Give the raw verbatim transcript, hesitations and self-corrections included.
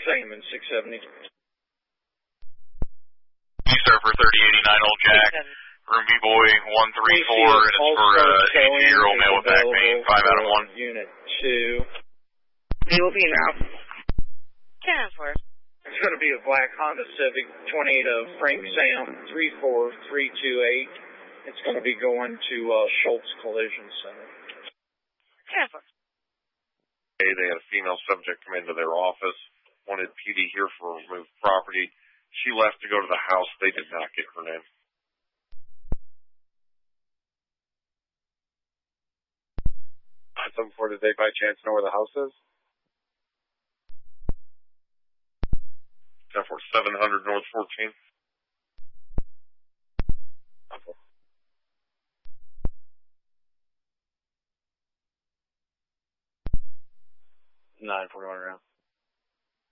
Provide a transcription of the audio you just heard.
same in six seventy. Surfer thirty eighty-nine Old Jack, room B-Boy one three four, and it's for uh, eighty-year-old male with back pain, five out of one. Unit two. We will be now. ten four. It's going to be a black Honda Civic twenty-eight of Frank Sam three four three two eight. It's going to be going to uh, Schultz Collision Center. ten four. Hey, they had a female subject come into their office, wanted P D here for removed property. She left to go to the house. They did not get her name. Some for did they by chance know where the house is? ten four, seven hundred North fourteen. nine forty-one around.